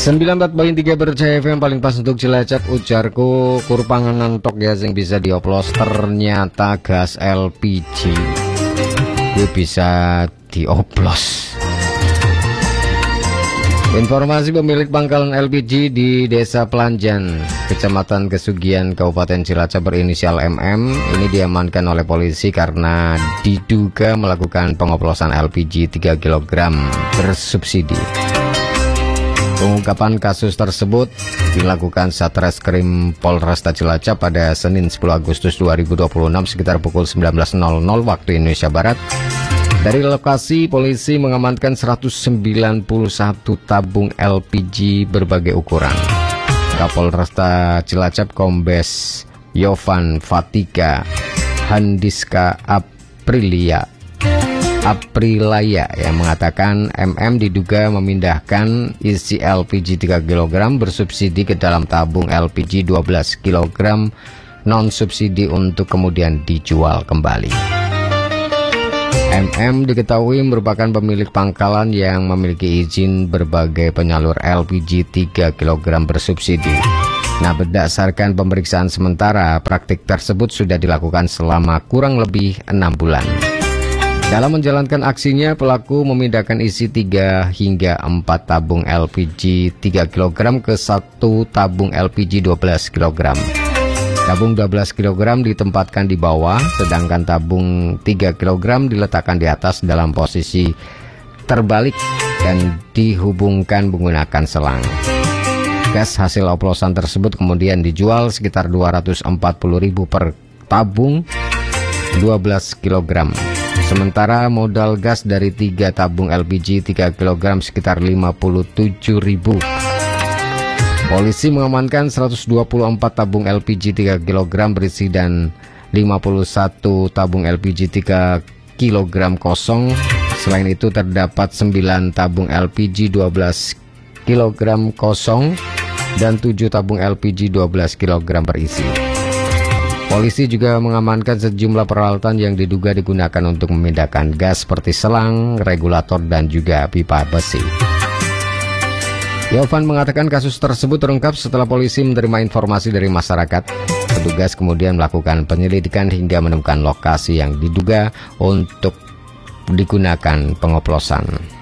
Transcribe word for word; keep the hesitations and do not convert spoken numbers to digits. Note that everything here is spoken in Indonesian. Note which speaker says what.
Speaker 1: sembilan empat poin tiga Berjaya F M paling pas untuk Cilacap, ujarku kurpanganan tok ya sing bisa dioplos, ternyata gas L P G gue bisa dioplos. Informasi pemilik pangkalan L P G di Desa Pelanjan, Kecamatan Kesugian, Kabupaten Cilacap berinisial M M ini diamankan oleh polisi karena diduga melakukan pengoplosan L P G tiga kilogram bersubsidi. Pengungkapan kasus tersebut dilakukan Satreskrim Polresta Cilacap pada Senin sepuluh Agustus dua ribu dua puluh enam sekitar pukul sembilan belas waktu Indonesia Barat. Dari lokasi, polisi mengamankan seratus sembilan puluh satu tabung L P G berbagai ukuran. Kapolresta Cilacap Kombes Yovan Fatika Handiska Aprilia Aprilaya yang mengatakan M M diduga memindahkan isi L P G tiga kilogram bersubsidi ke dalam tabung L P G dua belas kilogram non subsidi untuk kemudian dijual kembali. M M diketahui merupakan pemilik pangkalan yang memiliki izin berbagai penyalur L P G tiga kilogram bersubsidi. Nah, berdasarkan pemeriksaan sementara, praktik tersebut sudah dilakukan selama kurang lebih enam bulan. Dalam menjalankan aksinya, pelaku memindahkan isi tiga hingga empat tabung L P G tiga kilogram ke satu tabung L P G dua belas kilogram. Tabung dua belas kilogram ditempatkan di bawah, sedangkan tabung tiga kilogram diletakkan di atas dalam posisi terbalik dan dihubungkan menggunakan selang. Gas hasil oplosan tersebut kemudian dijual sekitar dua ratus empat puluh ribu per tabung dua belas kilogram. Sementara modal gas dari tiga tabung L P G tiga kilogram sekitar lima puluh tujuh ribu. Polisi mengamankan seratus dua puluh empat tabung L P G tiga kilogram berisi dan lima puluh satu tabung L P G tiga kilogram kosong. Selain itu terdapat sembilan tabung L P G dua belas kilogram kosong dan tujuh tabung L P G dua belas kilogram berisi. Polisi juga mengamankan sejumlah peralatan yang diduga digunakan untuk memindahkan gas seperti selang, regulator, dan juga pipa besi. Yovan mengatakan kasus tersebut terungkap setelah polisi menerima informasi dari masyarakat. Petugas kemudian melakukan penyelidikan hingga menemukan lokasi yang diduga untuk digunakan pengoplosan.